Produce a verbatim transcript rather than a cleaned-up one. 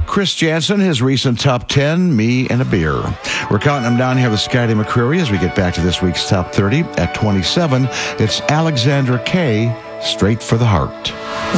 Chris Jansen, his recent top ten, Me and a Beer. We're counting them down here with Scotty McCreery as we get back to this week's top thirty. At twenty-seven, it's Alexandra Kay, Straight for the Heart.